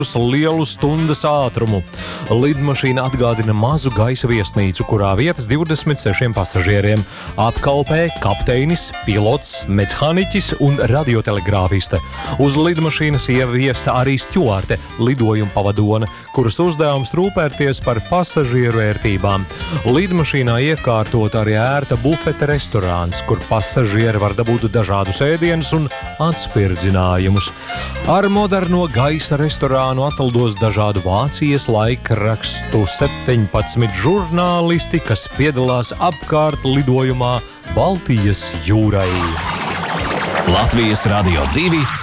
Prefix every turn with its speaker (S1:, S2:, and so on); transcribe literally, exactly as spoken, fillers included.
S1: lielu stundas ātrumu. Lidmašīna atgādina mazu gaisa viesnīcu, kurā vietas divdesmit sešiem pasažieriem. Apkalpē kapteinis, pilots, mehāniķis un radiotelegrāfiste. Uz lidmašīnas ieviesta arī stjuarte, lidojuma pavadone, kuras uzdevums rūpēties par pasažieru ērtībām. Lidmašīnā iekārtot arī ērta bufete restorāns, kur pasažieri var dabūt dažādus ēdienus un atspirdzinājumus. Ar moderno gaisa restorānu ataldos dažādu Vācijas laikrakstu septiņpadsmit žurnālisti, kas piedalās apkārt lidojumā Baltijas jūrai.
S2: Latvijas Radio divi